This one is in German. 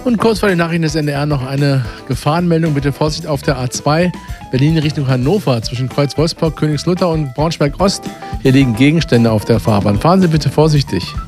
Und kurz vor den Nachrichten des NDR noch eine Gefahrenmeldung. Bitte Vorsicht auf der A2 Berlin Richtung Hannover zwischen Kreuz Wolfsburg, Königslutter und Braunschweig Ost. Hier liegen Gegenstände auf der Fahrbahn. Fahren Sie bitte vorsichtig.